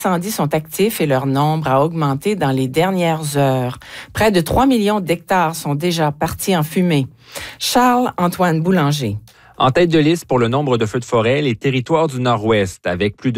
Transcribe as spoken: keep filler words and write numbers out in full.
incendies sont actifs et leur nombre a augmenté dans les dernières heures. Près de trois millions d'hectares sont déjà partis en fumée. Charles-Antoine Boulanger. En tête de liste pour le nombre de feux de forêt, les territoires du Nord-Ouest, avec plus de